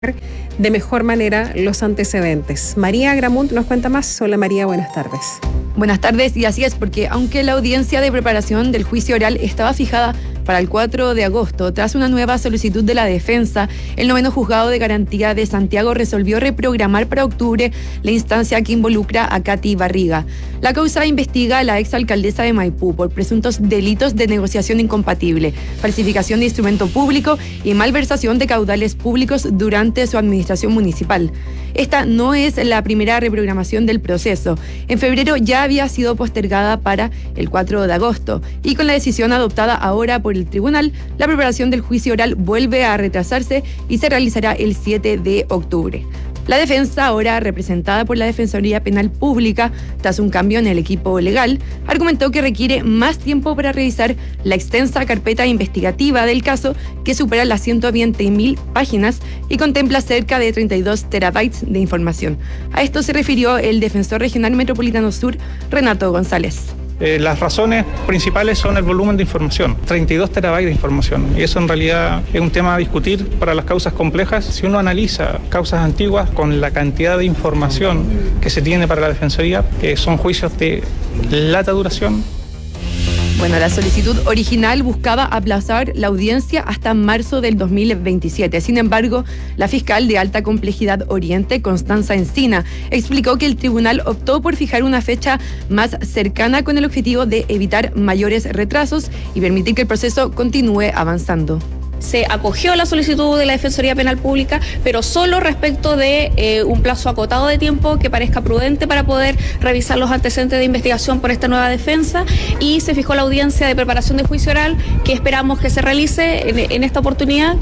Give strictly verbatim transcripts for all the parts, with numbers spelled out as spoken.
de mejor manera los antecedentes. María Gramunt nos cuenta más. Hola María, buenas tardes. Buenas tardes, y así es, porque aunque la audiencia de preparación del juicio oral estaba fijada para el cuatro de agosto, tras una nueva solicitud de la defensa, el noveno juzgado de garantía de Santiago resolvió reprogramar para octubre la instancia que involucra a Katy Barriga. La causa investiga a la exalcaldesa de Maipú por presuntos delitos de negociación incompatible, falsificación de instrumento público y malversación de caudales públicos durante su administración municipal. Esta no es la primera reprogramación del proceso. En febrero ya había sido postergada para el cuatro de agosto y con la decisión adoptada ahora por el tribunal, la preparación del juicio oral vuelve a retrasarse y se realizará el siete de octubre. La defensa, ahora representada por la Defensoría Penal Pública, tras un cambio en el equipo legal, argumentó que requiere más tiempo para revisar la extensa carpeta investigativa del caso, que supera las ciento veinte mil páginas y contempla cerca de treinta y dos terabytes de información. A esto se refirió el defensor regional metropolitano sur, Renato González. Eh, las razones principales son el volumen de información, treinta y dos terabytes de información, y eso en realidad es un tema a discutir para las causas complejas. Si uno analiza causas antiguas con la cantidad de información que se tiene para la Defensoría, eh, son juicios de larga duración. Bueno, la solicitud original buscaba aplazar la audiencia hasta marzo del dos mil veintisiete. Sin embargo, la fiscal de alta complejidad Oriente, Constanza Encina, explicó que el tribunal optó por fijar una fecha más cercana con el objetivo de evitar mayores retrasos y permitir que el proceso continúe avanzando. Se acogió la solicitud de la Defensoría Penal Pública, pero solo respecto de eh, un plazo acotado de tiempo que parezca prudente para poder revisar los antecedentes de investigación por esta nueva defensa, y se fijó la audiencia de preparación de juicio oral, que esperamos que se realice en, en esta oportunidad.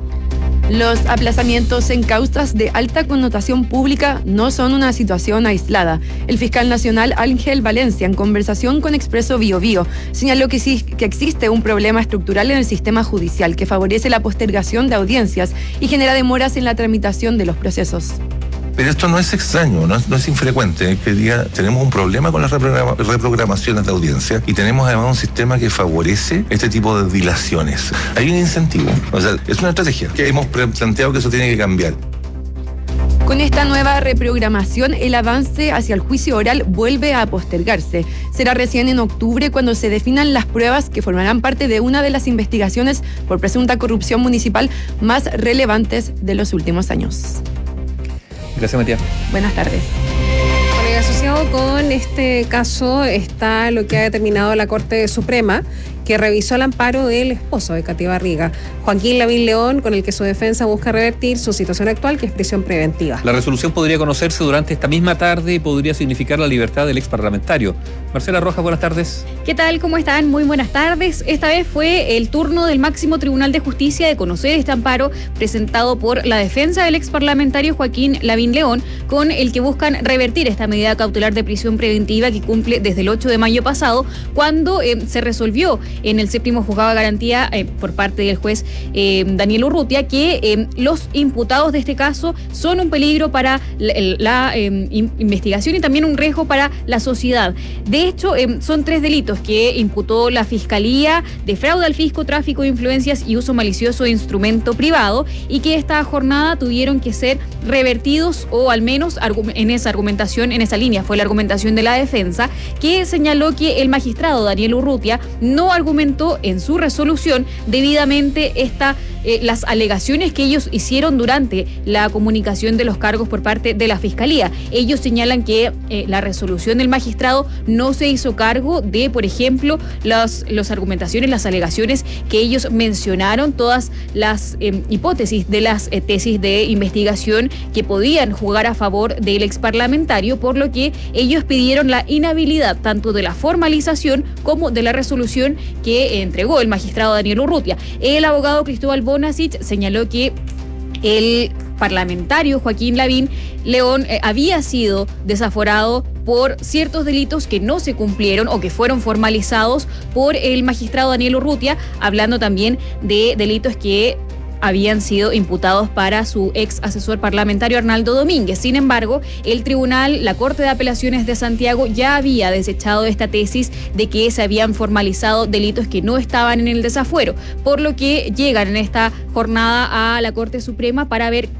Los aplazamientos en causas de alta connotación pública no son una situación aislada. El fiscal nacional Ángel Valencia, en conversación con Expreso Bio Bio, señaló que, sí, que existe un problema estructural en el sistema judicial que favorece la postergación de audiencias y genera demoras en la tramitación de los procesos. Pero esto no es extraño, no es, no es infrecuente. Que diga, tenemos un problema con las reprograma, reprogramaciones de audiencia y tenemos además un sistema que favorece este tipo de dilaciones. Hay un incentivo, o sea, es una estrategia que hemos planteado que eso tiene que cambiar. Con esta nueva reprogramación, el avance hacia el juicio oral vuelve a postergarse. Será recién en octubre cuando se definan las pruebas que formarán parte de una de las investigaciones por presunta corrupción municipal más relevantes de los últimos años. Gracias, Matías. Buenas tardes. Bueno, y asociado con este caso está lo que ha determinado la Corte Suprema, que revisó el amparo del esposo de Katy Barriga, Joaquín Lavín León, con el que su defensa busca revertir su situación actual, que es prisión preventiva. La resolución podría conocerse durante esta misma tarde y podría significar la libertad del exparlamentario. Marcela Rojas, buenas tardes. ¿Qué tal? ¿Cómo están? Muy buenas tardes. Esta vez fue el turno del máximo Tribunal de Justicia de conocer este amparo presentado por la defensa del exparlamentario Joaquín Lavín León, con el que buscan revertir esta medida cautelar de prisión preventiva que cumple desde el ocho de mayo pasado, cuando eh, se resolvió en el séptimo juzgado de garantía eh, por parte del juez eh, Daniel Urrutia que eh, los imputados de este caso son un peligro para la, la eh, investigación y también un riesgo para la sociedad. De hecho, eh, son tres delitos que imputó la Fiscalía: de fraude al fisco, tráfico de influencias y uso malicioso de instrumento privado, y que esta jornada tuvieron que ser revertidos, o al menos en esa argumentación, en esa línea fue la argumentación de la defensa, que señaló que el magistrado Daniel Urrutia no argumentó en su resolución debidamente esta, eh, las alegaciones que ellos hicieron durante la comunicación de los cargos por parte de la Fiscalía. Ellos señalan que eh, la resolución del magistrado no se hizo cargo de, por ejemplo, las, las argumentaciones, las alegaciones que ellos mencionaron, todas las eh, hipótesis de las eh, tesis de investigación que podían jugar a favor del exparlamentario, por lo que ellos pidieron la inhabilidad tanto de la formalización como de la resolución que entregó el magistrado Daniel Urrutia. El abogado Cristóbal Bonasich señaló que el parlamentario Joaquín Lavín León eh, había sido desaforado por ciertos delitos que no se cumplieron o que fueron formalizados por el magistrado Daniel Urrutia, hablando también de delitos que habían sido imputados para su ex asesor parlamentario Arnaldo Domínguez. Sin embargo, el tribunal, la Corte de Apelaciones de Santiago, ya había desechado esta tesis de que se habían formalizado delitos que no estaban en el desafuero, por lo que llegan en esta jornada a la Corte Suprema para ver